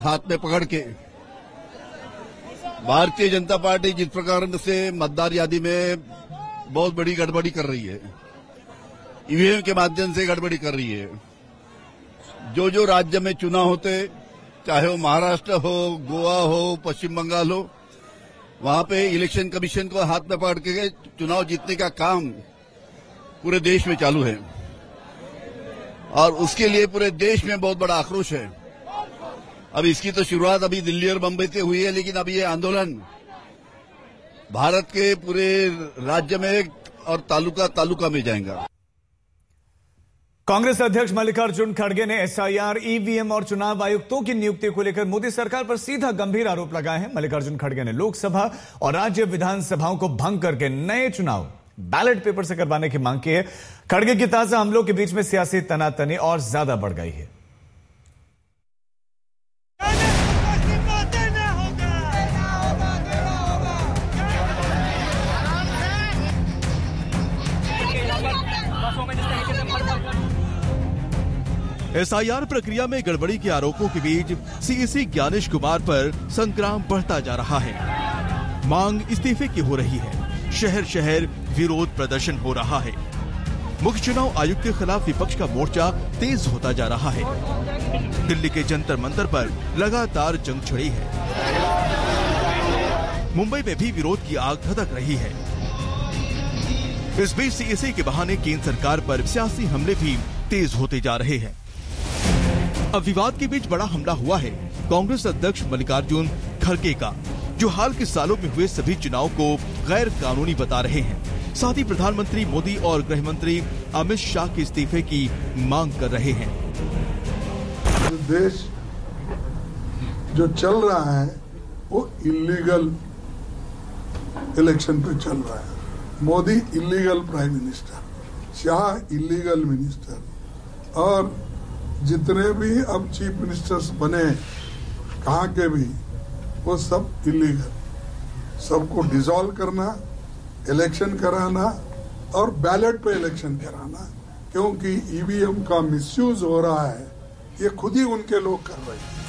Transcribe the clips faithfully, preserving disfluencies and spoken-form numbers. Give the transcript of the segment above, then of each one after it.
हाथ में पकड़ के भारतीय जनता पार्टी जिस प्रकार से मतदार यादी में बहुत बड़ी गड़बड़ी कर रही है, ईवीएम के माध्यम से गड़बड़ी कर रही है। जो जो राज्य में चुनाव होते, चाहे वो महाराष्ट्र हो, गोवा हो, पश्चिम बंगाल हो, वहां पे इलेक्शन कमीशन को हाथ में पकड़ के चुनाव जीतने का काम पूरे देश में चालू है और उसके लिए पूरे देश में बहुत बड़ा आक्रोश है। अब इसकी तो शुरुआत अभी दिल्ली और मुंबई से हुई है, लेकिन अब ये आंदोलन भारत के पूरे राज्य में और तालुका तालुका में जाएगा। कांग्रेस अध्यक्ष मल्लिकार्जुन खड़गे ने एसआईआर, ईवीएम और चुनाव आयुक्तों की नियुक्ति को लेकर मोदी सरकार पर सीधा गंभीर आरोप लगाए हैं। मल्लिकार्जुन खड़गे ने लोकसभा और राज्य विधानसभाओं को भंग करके नए चुनाव बैलेट पेपर से करवाने की मांग की है। खड़गे की ताजा हमलों के बीच में सियासी तनातनी और ज्यादा बढ़ गई है। एसआईआर प्रक्रिया में गड़बड़ी के आरोपों के बीच सीईसी ज्ञानेश कुमार पर संग्राम बढ़ता जा रहा है। मांग इस्तीफे की हो रही है। शहर शहर विरोध प्रदर्शन हो रहा है। मुख्य चुनाव आयुक्त के खिलाफ विपक्ष का मोर्चा तेज होता जा रहा है। दिल्ली के जंतर मंतर पर लगातार जंग छिड़ी है। मुंबई में भी विरोध की आग धधक रही है। इस बीच सीईसी के बहाने केंद्र सरकार पर सियासी हमले भी तेज होते जा रहे हैं। अब विवाद के बीच बड़ा हमला हुआ है कांग्रेस अध्यक्ष मल्लिकार्जुन खड़गे का, जो हाल के सालों में हुए सभी चुनाव को गैर कानूनी बता रहे हैं। साथ ही प्रधानमंत्री मोदी और गृह मंत्री अमित शाह के इस्तीफे की मांग कर रहे हैं। देश जो चल रहा है वो इलीगल इलेक्शन पे चल रहा है। Modi illegal prime minister, Shah illegal minister और जितने भी अब चीफ मिनिस्टर्स बने कहाँ के भी, वो सब इलीगल। सबको डिसॉल्व करना, इलेक्शन कराना और बैलेट पे इलेक्शन कराना, क्योंकि ईवीएम का मिसयूज हो रहा है, ये खुद ही उनके लोग कर रहे हैं।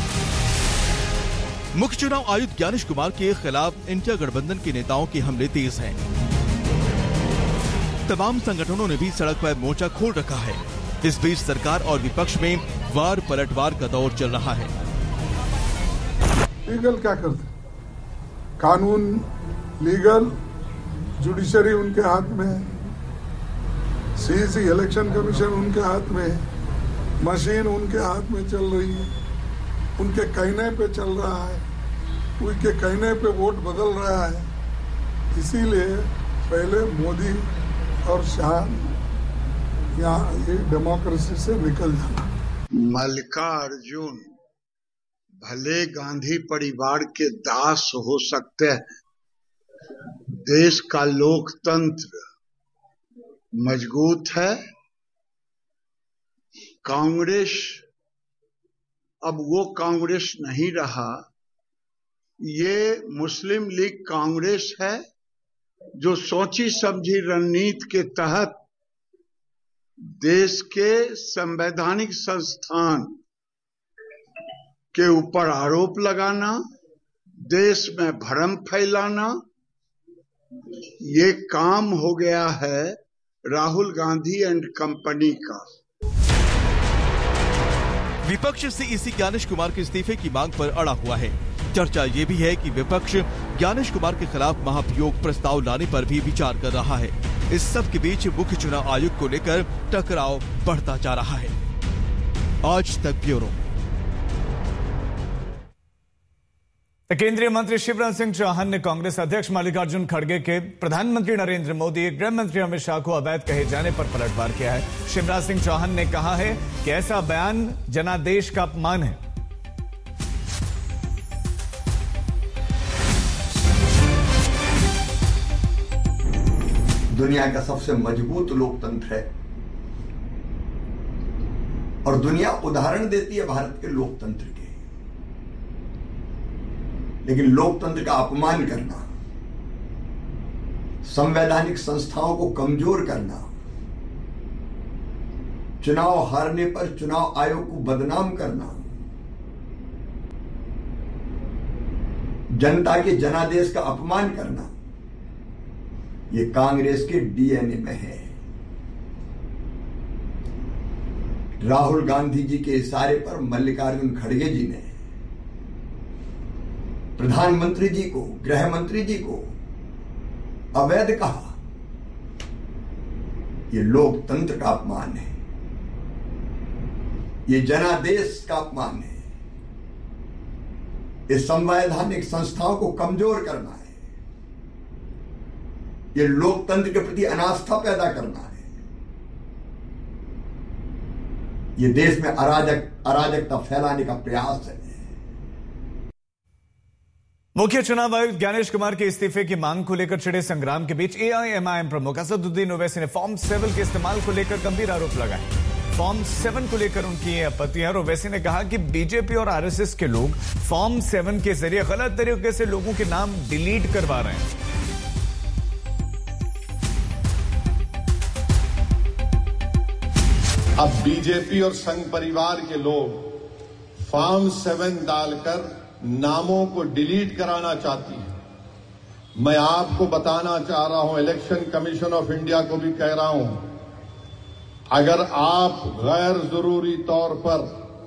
मुख्य चुनाव आयुक्त ज्ञानेश कुमार के खिलाफ इंडिया गठबंधन के नेताओं के हमले तेज हैं। तमाम संगठनों ने भी सड़क पर मोर्चा खोल रखा है। इस बीच सरकार और विपक्ष में वार पलटवार का दौर चल रहा है। लीगल क्या करते? कानून लीगल, जुडिशरी उनके हाथ में, सीईसी इलेक्शन कमीशन उनके हाथ में, मशीन उनके हाथ में चल रही है, उनके कहने पे चल रहा है, उनके कहने पे वोट बदल रहा है। इसीलिए पहले मोदी और शाह यहाँ ये डेमोक्रेसी से निकल जाना। मल्लिकार्जुन भले गांधी परिवार के दास हो सकते हैं, देश का लोकतंत्र मजबूत है। कांग्रेस अब वो कांग्रेस नहीं रहा, ये मुस्लिम लीग कांग्रेस है जो सोची समझी रणनीति के तहत देश के संवैधानिक संस्थान के ऊपर आरोप लगाना, देश में भ्रम फैलाना, ये काम हो गया है राहुल गांधी एंड कंपनी का। विपक्ष सीईसी ज्ञानेश कुमार के इस्तीफे की मांग पर अड़ा हुआ है। चर्चा ये भी है कि विपक्ष ज्ञानेश कुमार के खिलाफ महाभियोग प्रस्ताव लाने पर भी विचार कर रहा है। इस सब के बीच मुख्य चुनाव आयुक्त को लेकर टकराव बढ़ता जा रहा है। आज तक ब्यूरो। केंद्रीय मंत्री शिवराज सिंह चौहान ने कांग्रेस अध्यक्ष मल्लिकार्जुन खड़गे के प्रधानमंत्री नरेंद्र मोदी, गृह मंत्री अमित शाह को अवैध कहे जाने पर पलटवार किया है। शिवराज सिंह चौहान ने कहा है कि ऐसा बयान जनादेश का अपमान है। दुनिया का सबसे मजबूत लोकतंत्र है और दुनिया उदाहरण देती है भारत के लोकतंत्र के, लेकिन लोकतंत्र का अपमान करना, संवैधानिक संस्थाओं को कमजोर करना, चुनाव हारने पर चुनाव आयोग को बदनाम करना, जनता के जनादेश का अपमान करना, ये कांग्रेस के डीएनए में है। राहुल गांधी जी के इशारे पर मल्लिकार्जुन खड़गे जी ने प्रधानमंत्री जी को, गृह मंत्री जी को अवैध कहा। ये लोकतंत्र का अपमान है, ये जनादेश का अपमान है, ये संवैधानिक संस्थाओं को कमजोर करना है, ये लोकतंत्र के प्रति अनास्था पैदा करना है, ये देश में अराजक अराजकता फैलाने का प्रयास है। मुख्य चुनाव आयुक्त ज्ञानेश कुमार के इस्तीफे की मांग को लेकर छिड़े संग्राम के बीच एआईएमआईएम प्रमुख असदुद्दीन ओवैसी ने फॉर्म सेवन के इस्तेमाल को लेकर गंभीर आरोप लगाए। फॉर्म सेवन को लेकर उनकी ये आपत्ति है और ओवैसी ने कहा कि बीजेपी और आरएसएस के लोग फॉर्म सेवन के जरिए गलत तरीके से लोगों के नाम डिलीट करवा रहे हैं। अब बीजेपी और संघ परिवार के लोग फॉर्म सेवन डालकर नामों को डिलीट कराना चाहती है। मैं आपको बताना चाह रहा हूं, इलेक्शन कमीशन ऑफ इंडिया को भी कह रहा हूं, अगर आप गैर जरूरी तौर पर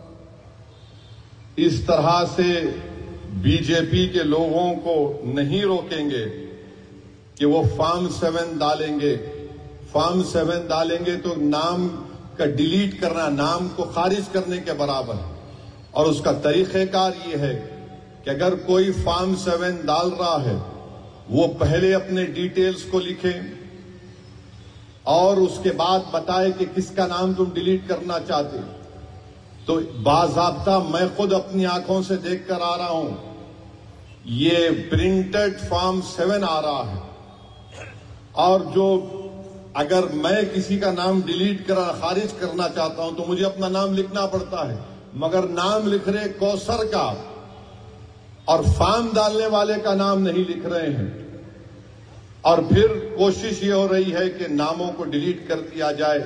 इस तरह से बीजेपी के लोगों को नहीं रोकेंगे कि वो फॉर्म सेवन डालेंगे, फॉर्म सेवन डालेंगे तो नाम का डिलीट करना, नाम को खारिज करने के बराबर है। और उसका तरीक़ेकार ये है कि अगर कोई फॉर्म सेवन डाल रहा है, वो पहले अपने डिटेल्स को लिखे और उसके बाद बताए कि किसका नाम तुम डिलीट करना चाहते हो। तो बाज़ाब्ता मैं खुद अपनी आंखों से देख कर आ रहा हूं, ये प्रिंटेड फॉर्म सेवन आ रहा है। और जो अगर मैं किसी का नाम डिलीट कर खारिज करना चाहता हूं तो मुझे अपना नाम लिखना पड़ता है, मगर नाम लिख रहे कौसर का और फॉर्म डालने वाले का नाम नहीं लिख रहे हैं। और फिर कोशिश ये हो रही है कि नामों को डिलीट कर दिया जाए।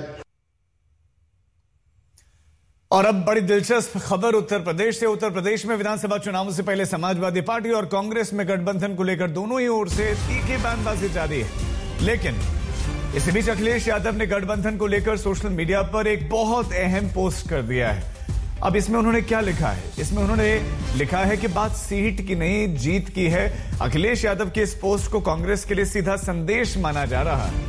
और अब बड़ी दिलचस्प खबर उत्तर प्रदेश से। उत्तर प्रदेश में विधानसभा चुनावों से पहले समाजवादी पार्टी और कांग्रेस में गठबंधन को लेकर दोनों ही ओर से तीखी बयानबाजी जारी है। लेकिन इसी बीच अखिलेश यादव ने गठबंधन को लेकर सोशल मीडिया पर एक बहुत अहम पोस्ट कर दिया है। अब इसमें उन्होंने क्या लिखा है? इसमें उन्होंने लिखा है कि बात सीट की नहीं, जीत की है। अखिलेश यादव के इस पोस्ट को कांग्रेस के लिए सीधा संदेश माना जा रहा है।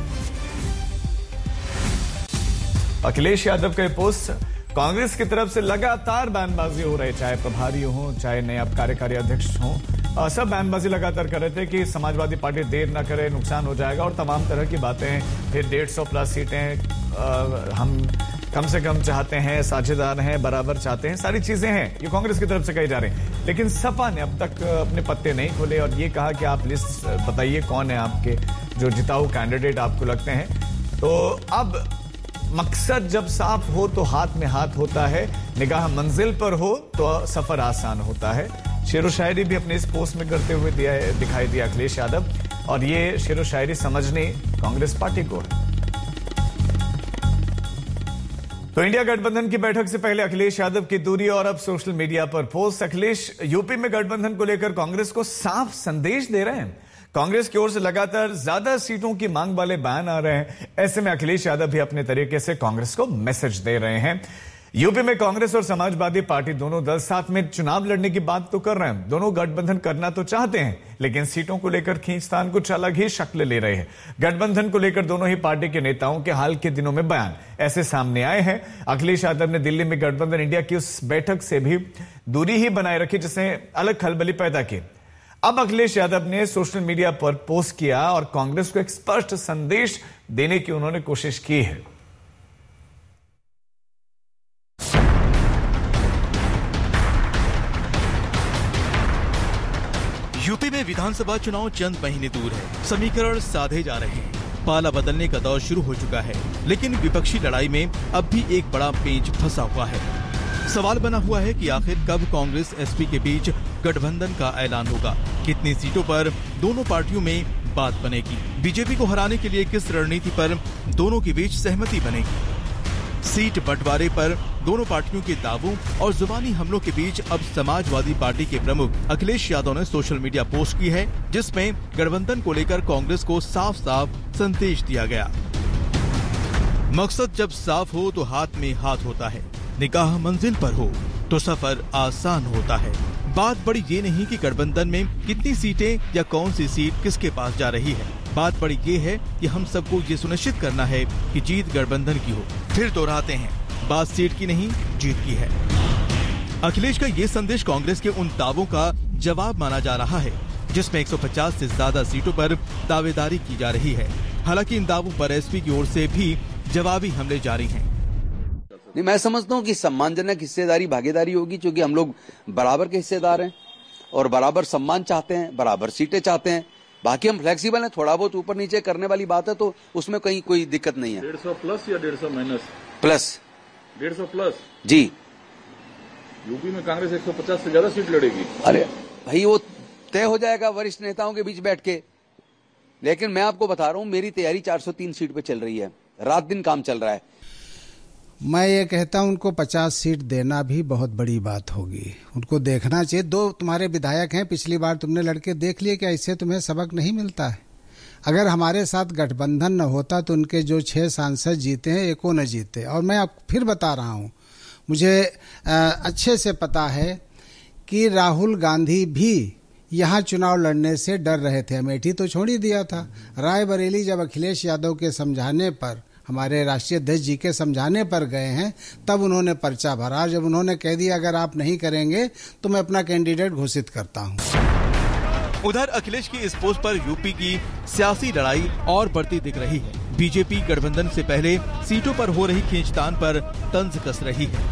अखिलेश यादव का पोस्ट कांग्रेस की तरफ से लगातार बयानबाजी हो रही है, चाहे प्रभारी हो, चाहे नए अब कार्यकारी अध्यक्ष हो, सब बयानबाजी लगातार कर रहे थे कि समाजवादी पार्टी देर ना करे, नुकसान हो जाएगा और तमाम तरह की बातें। फिर डेढ़ सौ प्लस सीटें आ, हम कम से कम चाहते हैं, साझेदार हैं, बराबर चाहते हैं, सारी चीजें हैं, ये कांग्रेस की तरफ से कही जा रही हैं। लेकिन सपा ने अब तक अपने पत्ते नहीं खोले और ये कहा कि आप लिस्ट बताइए कौन है आपके जो जिताऊ कैंडिडेट आपको लगते हैं। तो अब मकसद जब साफ हो तो हाथ में हाथ होता है, निगाह मंजिल पर हो तो सफर आसान होता है। शेरो शायरी भी अपने इस पोस्ट में करते हुए दिया है, दिखाई दिया अखिलेश यादव, और ये शेरो शायरी समझने कांग्रेस पार्टी को है। तो इंडिया गठबंधन की बैठक से पहले अखिलेश यादव की दूरी और अब सोशल मीडिया पर पोस्ट। अखिलेश यूपी में गठबंधन को लेकर कांग्रेस को साफ संदेश दे रहे हैं। कांग्रेस की ओर से लगातार ज्यादा सीटों की मांग वाले बयान आ रहे हैं। ऐसे में अखिलेश यादव भी अपने तरीके से कांग्रेस को मैसेज दे रहे हैं। यूपी में कांग्रेस और समाजवादी पार्टी दोनों दल साथ में चुनाव लड़ने की बात तो कर रहे हैं, दोनों गठबंधन करना तो चाहते हैं, लेकिन सीटों को लेकर खींचतान कुछ अलग ही शक्ल ले रहे हैं। गठबंधन को लेकर दोनों ही पार्टी के नेताओं के हाल के दिनों में बयान ऐसे सामने आए हैं। अखिलेश यादव ने दिल्ली में गठबंधन इंडिया की उस बैठक से भी दूरी ही बनाए रखी जिसने अलग खलबली पैदा की। अब अखिलेश यादव ने सोशल मीडिया पर पोस्ट किया और कांग्रेस को एक स्पष्ट संदेश देने की उन्होंने कोशिश की है। यूपी में विधानसभा चुनाव चंद महीने दूर है, समीकरण साधे जा रहे हैं, पाला बदलने का दौर शुरू हो चुका है, लेकिन विपक्षी लड़ाई में अब भी एक बड़ा पेंच फंसा हुआ है। सवाल बना हुआ है कि आखिर कब कांग्रेस एसपी के बीच गठबंधन का ऐलान होगा, कितनी सीटों पर दोनों पार्टियों में बात बनेगी, बीजेपी को हराने के लिए किस रणनीति पर दोनों के बीच सहमति बनेगी। सीट बंटवारे पर दोनों पार्टियों के दावों और जुबानी हमलों के बीच अब समाजवादी पार्टी के प्रमुख अखिलेश यादव ने सोशल मीडिया पोस्ट की है, जिसमें गठबंधन को लेकर कांग्रेस को साफ साफ संदेश दिया गया। मकसद जब साफ हो तो हाथ में हाथ होता है, निगाह मंजिल पर हो तो सफर आसान होता है। बात बड़ी ये नहीं कि गठबंधन में कितनी सीटें या कौन सी सीट किसके पास जा रही है, बात बड़ी ये है कि हम सबको ये सुनिश्चित करना है कि जीत गठबंधन की हो। फिर दोहराते हैं, बात सीट की नहीं जीत की है। अखिलेश का ये संदेश कांग्रेस के उन दावों का जवाब माना जा रहा है जिसमें एक सौ पचास से ज्यादा सीटों पर दावेदारी की जा रही है। हालांकि इन दावों पर एसपी की ओर से भी जवाबी हमले जारी हैं। नहीं, मैं समझता हूँ कि सम्मानजनक हिस्सेदारी भागीदारी होगी, क्योंकि हम लोग बराबर के हिस्सेदार हैं और बराबर सम्मान चाहते हैं, बराबर सीटें चाहते हैं। बाकी हम फ्लेक्सिबल हैं, थोड़ा बहुत ऊपर नीचे करने वाली बात है तो उसमें कहीं कोई दिक्कत नहीं है। डेढ़ सौ प्लस या डेढ़ सौ माइनस? प्लस। डेढ़ सौ प्लस जी। यूपी में कांग्रेस एक सौ पचास से ज्यादा सीट लड़ेगी। अरे भाई, वो तय हो जाएगा वरिष्ठ नेताओं के बीच बैठ के। लेकिन मैं आपको बता रहा हूँ, मेरी तैयारी चार सौ तीन सीट पे चल रही है, रात दिन काम चल रहा है। मैं ये कहता हूं उनको पचास सीट देना भी बहुत बड़ी बात होगी, उनको देखना चाहिए। दो तुम्हारे विधायक हैं, पिछली बार तुमने लड़के देख लिए, क्या इससे तुम्हें सबक नहीं मिलता है? अगर हमारे साथ गठबंधन न होता तो उनके जो छह सांसद जीते हैं एको न जीते। और मैं आप फिर बता रहा हूं, मुझे अच्छे से पता है कि राहुल गांधी भी यहाँ चुनाव लड़ने से डर रहे थे। अमेठी तो छोड़ ही दिया था। रायबरेली जब अखिलेश यादव के समझाने पर, हमारे राष्ट्रीय अध्यक्ष जी के समझाने पर गए हैं, तब उन्होंने पर्चा भरा। जब उन्होंने कह दिया अगर आप नहीं करेंगे तो मैं अपना कैंडिडेट घोषित करता हूं। उधर अखिलेश की इस पोस्ट पर यूपी की सियासी लड़ाई और बढ़ती दिख रही है। बीजेपी गठबंधन से पहले सीटों पर हो रही खींचतान पर तंज कस रही है।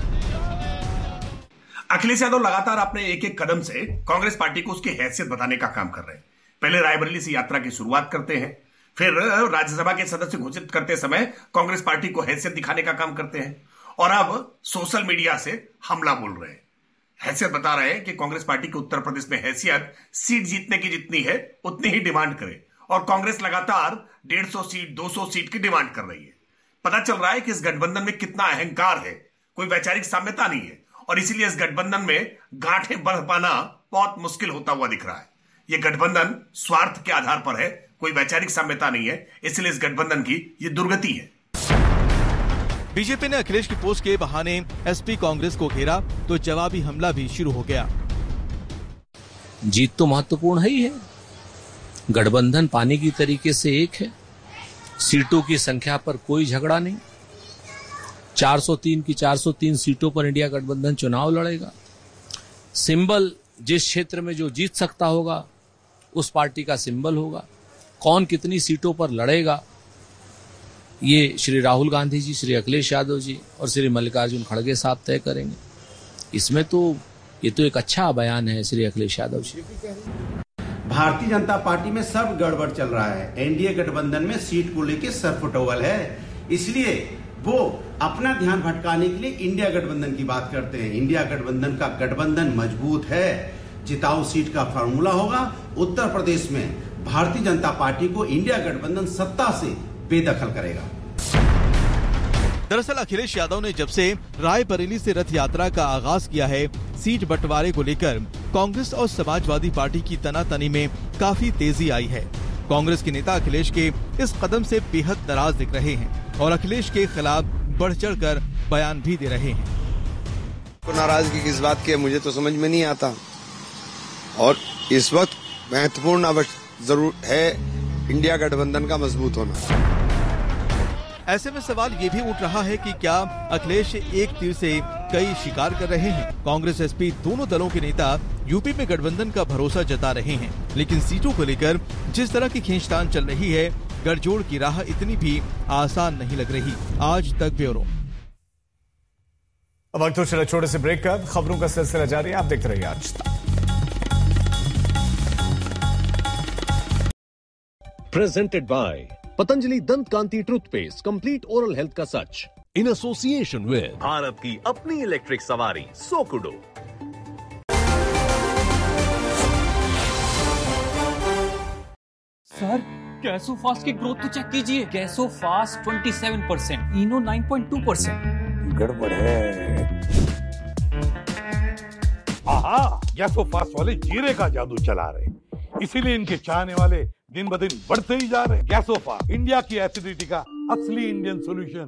अखिलेश यादव लगातार अपने एक एक कदम से कांग्रेस पार्टी को उसकी हैसियत बताने का काम कर रहे हैं। पहले रायबरेली से यात्रा की शुरुआत करते हैं, फिर राज्यसभा के सदस्य घोषित करते समय कांग्रेस पार्टी को हैसियत दिखाने का काम करते हैं, और अब सोशल मीडिया से हमला बोल रहे हैं। हैसियत बता रहे हैं कि कांग्रेस पार्टी की उत्तर प्रदेश में हैसियत सीट जीतने की जितनी है उतनी ही डिमांड करे, और कांग्रेस लगातार डेढ़ सौ सीट दो सौ सीट की डिमांड कर रही है। पता चल रहा है कि इस गठबंधन में कितना अहंकार है, कोई वैचारिक साम्यता नहीं है, और इसीलिए इस गठबंधन में गांठें बंध पाना बहुत मुश्किल होता हुआ दिख रहा है। यह गठबंधन स्वार्थ के आधार पर है, कोई वैचारिक साम्यता नहीं है, इसलिए इस गठबंधन की ये दुर्गति है। बीजेपी ने अखिलेश की पोस्ट के बहाने एसपी कांग्रेस को घेरा तो जवाबी हमला भी शुरू हो गया। जीत तो महत्वपूर्ण है ही है, गठबंधन पानी की तरीके से एक है, सीटों की संख्या पर कोई झगड़ा नहीं। चार सौ तीन की चार सौ तीन सीटों पर इंडिया गठबंधन चुनाव लड़ेगा। सिंबल जिस क्षेत्र में जो जीत सकता होगा उस पार्टी का सिंबल होगा। कौन कितनी सीटों पर लड़ेगा ये श्री राहुल गांधी जी, श्री अखिलेश यादव जी और श्री मल्लिकार्जुन खड़गे साहब तय करेंगे। इसमें तो ये तो एक अच्छा बयान है श्री अखिलेश यादव जी। भारतीय जनता पार्टी में सब गड़बड़ चल रहा है, एनडीए गठबंधन में सीट को लेकर सरफटोवल है, इसलिए वो अपना ध्यान भटकाने के लिए इंडिया गठबंधन की बात करते हैं। इंडिया गठबंधन का गठबंधन मजबूत है, जिताऊ सीट का फार्मूला होगा। उत्तर प्रदेश में भारतीय जनता पार्टी को इंडिया गठबंधन सत्ता से बेदखल करेगा। दरअसल अखिलेश यादव ने जब से रायबरेली से रथ यात्रा का आगाज किया है, सीट बंटवारे को लेकर कांग्रेस और समाजवादी पार्टी की तनातनी में काफी तेजी आई है। कांग्रेस के नेता अखिलेश के इस कदम से बेहद नाराज दिख रहे हैं और अखिलेश के खिलाफ बढ़ चढ़ कर बयान भी दे रहे हैं। तो नाराजगी किस बात की है मुझे तो समझ में नहीं आता, और इस वक्त महत्वपूर्ण जरूर है इंडिया गठबंधन का मजबूत होना। ऐसे में सवाल ये भी उठ रहा है कि क्या अखिलेश एक तीर से कई शिकार कर रहे हैं। कांग्रेस एसपी दोनों दलों के नेता यूपी में गठबंधन का भरोसा जता रहे हैं, लेकिन सीटों को लेकर जिस तरह की खींचतान चल रही है, गठजोड़ की राह इतनी भी आसान नहीं लग रही। आज तक ब्यूरो। अब वक्त तो चला छोटे से ब्रेक का, खबरों का सिलसिला जारी है, आप देखते रहिए आज तक। Presented by पतंजलि दंत कांति टूथपेस्ट, कंप्लीट ओरल हेल्थ का सच, इन एसोसिएशन विद भारत की अपनी इलेक्ट्रिक सवारी सोकुडो। सर गैसो फास्ट की ग्रोथ तो चेक कीजिए, गैसो फास्ट सत्ताईस परसेंट, इनो नौ पॉइंट दो परसेंट। गड़बड़ है। आहा, गैसोफास वाले जीरे का जादू चला रहे, इसीलिए इनके चाहने वाले दिन ब दिन बढ़ते ही जा रहे। गैसोफा, इंडिया की एसिडिटी का असली Indian solution.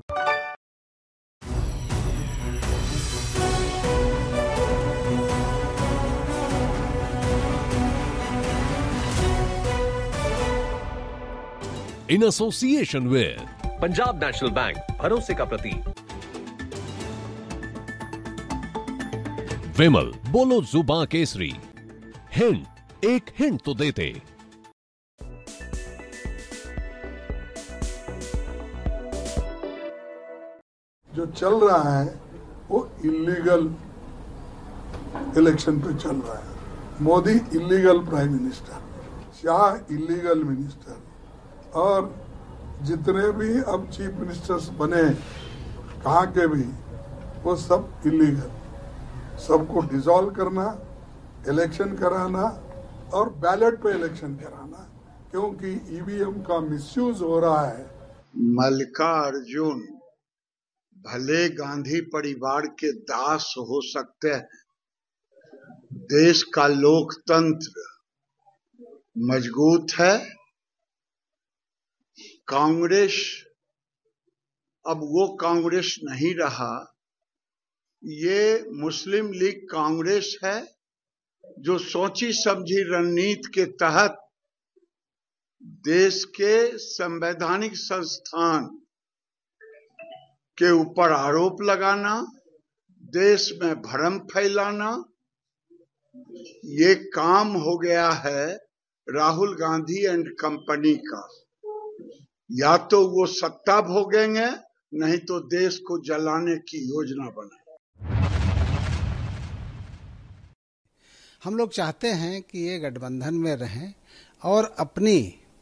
In association with Punjab national bank, भरोसे का प्रतीक। विमल, बोलो जुबां केसरी। हिंट, एक हिंट तो देते। जो चल रहा है वो इलीगल इलेक्शन पे चल रहा है। Modi illegal prime minister, Shah illegal minister, और जितने भी अब चीफ मिनिस्टर्स बने कहाँ के भी, वो सब इलीगल। सबको डिसॉल्व करना, इलेक्शन कराना और बैलेट पे इलेक्शन कराना, क्योंकि ईवीएम का मिसयूज हो रहा है। मल्लिकार्जुन भले गांधी परिवार के दास हो सकते हैं, देश का लोकतंत्र मजबूत है। कांग्रेस अब वो कांग्रेस नहीं रहा, ये मुस्लिम लीग कांग्रेस है जो सोची समझी रणनीति के तहत देश के संवैधानिक संस्थान के ऊपर आरोप लगाना, देश में भ्रम फैलाना, ये काम हो गया है राहुल गांधी एंड कंपनी का। या तो वो सत्ता भोगेंगे, नहीं तो देश को जलाने की योजना बनाए। हम लोग चाहते हैं कि ये गठबंधन में रहें और अपनी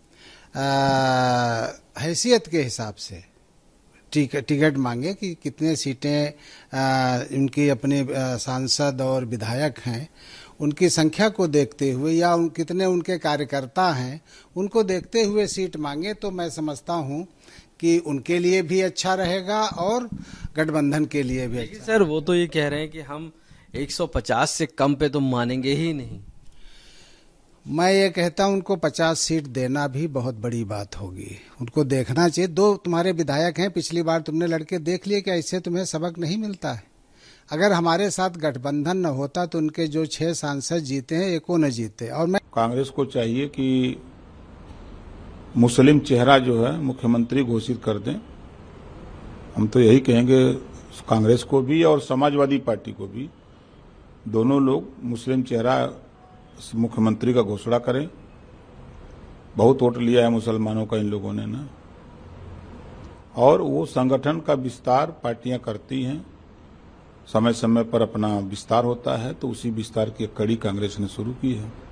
हैसियत के हिसाब से टिकट टिकट मांगे कि कितने सीटें आ, इनकी अपने सांसद और विधायक हैं, उनकी संख्या को देखते हुए या उन कितने उनके कार्यकर्ता हैं उनको देखते हुए सीट मांगे, तो मैं समझता हूं कि उनके लिए भी अच्छा रहेगा और गठबंधन के लिए भी अच्छा। सर वो तो ये कह रहे हैं कि हम एक सौ पचास से कम पे तो मानेंगे ही नहीं। मैं ये कहता हूं उनको पचास सीट देना भी बहुत बड़ी बात होगी। उनको देखना चाहिए, दो तुम्हारे विधायक हैं, पिछली बार तुमने लड़के देख लिए कि ऐसे तुम्हें सबक नहीं मिलता है। अगर हमारे साथ गठबंधन न होता तो उनके जो छह सांसद जीते हैं एको न जीते। और मैं कांग्रेस को चाहिए कि मुस्लिम चेहरा जो है मुख्यमंत्री घोषित कर दें। हम तो यही कहेंगे कांग्रेस को भी और समाजवादी पार्टी को भी, दोनों लोग मुस्लिम चेहरा मुख्यमंत्री का घोषणा करें। बहुत वोट लिया है मुसलमानों का इन लोगों ने ना, और वो संगठन का विस्तार पार्टियां करती हैं, समय समय पर अपना विस्तार होता है, तो उसी विस्तार की कड़ी कांग्रेस ने शुरू की है।